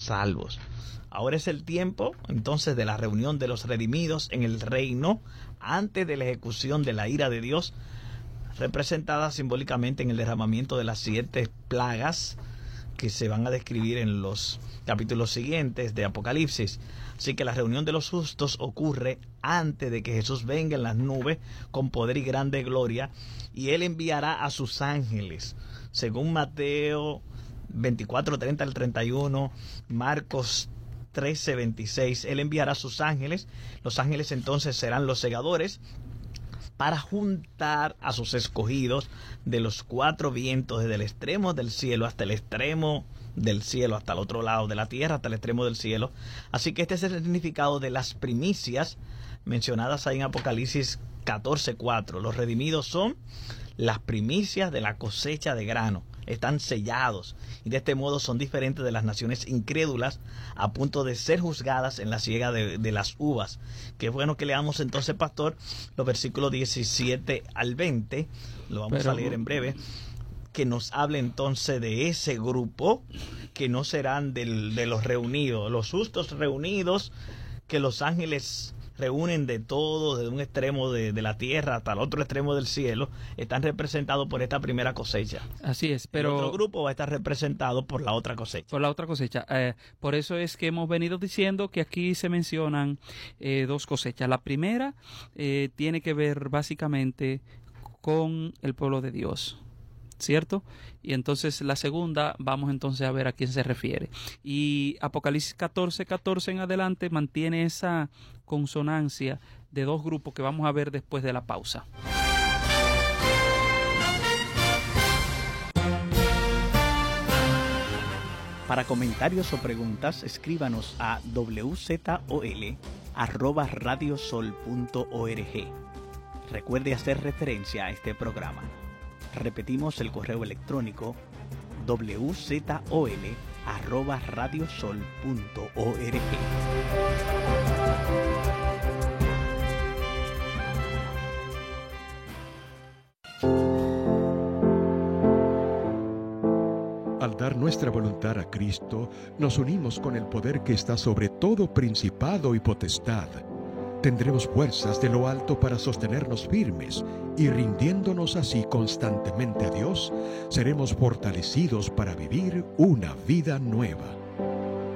salvos. Ahora es el tiempo entonces de la reunión de los redimidos en el reino antes de la ejecución de la ira de Dios, representada simbólicamente en el derramamiento de las 7 plagas que se van a describir en los capítulos siguientes de Apocalipsis. Así que la reunión de los justos ocurre antes de que Jesús venga en las nubes con poder y grande gloria, y Él enviará a sus ángeles, según Mateo 24, 30 al 31, Marcos 13, 26. Él enviará a sus ángeles. Los ángeles entonces serán los segadores para juntar a sus escogidos de los 4 vientos, desde el extremo del cielo hasta el extremo del cielo, hasta el otro lado de la tierra, hasta el extremo del cielo. Así que este es el significado de las primicias mencionadas ahí en Apocalipsis 14:4. Los redimidos son las primicias de la cosecha de grano. Están sellados y de este modo son diferentes de las naciones incrédulas, a punto de ser juzgadas en la siega de las uvas. Qué bueno que leamos entonces, pastor, los versículos 17 al 20. Lo vamos a leer en breve, que nos hable entonces de ese grupo que no serán de los reunidos, los justos reunidos, que los ángeles reúnen de todo, desde un extremo de la tierra hasta el otro extremo del cielo. Están representados por esta primera cosecha. Así es, pero el otro grupo va a estar representado por la otra cosecha. Por la otra cosecha. Por eso es que hemos venido diciendo que aquí se mencionan 2 cosechas. La primera tiene que ver básicamente con el pueblo de Dios, ¿cierto? Y entonces la segunda, vamos entonces a ver a quién se refiere. Y Apocalipsis 14:14 en adelante mantiene esa consonancia de 2 grupos que vamos a ver después de la pausa. Para comentarios o preguntas, escríbanos a wzol@radiosol.org. Recuerde hacer referencia a este programa. Repetimos el correo electrónico wzol@radiosol.org. Al dar nuestra voluntad a Cristo, nos unimos con el poder que está sobre todo principado y potestad. Tendremos fuerzas de lo alto para sostenernos firmes y rindiéndonos así constantemente a Dios, seremos fortalecidos para vivir una vida nueva.